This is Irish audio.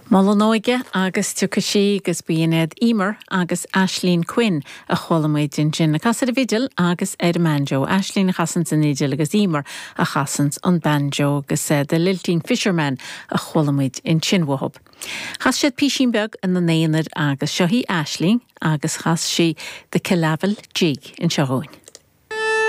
Molonóige agus tucaí agus bíanaad Emer agus Aisling Quinn a cholamid in sin na casa vidal agus banjo. Aisling chasans an idir agus Emer a chasans an banjo agus the Lilting Fisherman a cholamid in Chinwahab. Chas siad Písínbeg an na néanad agus seohí Aisling agus chas si de Kilavel jig in Seohóin.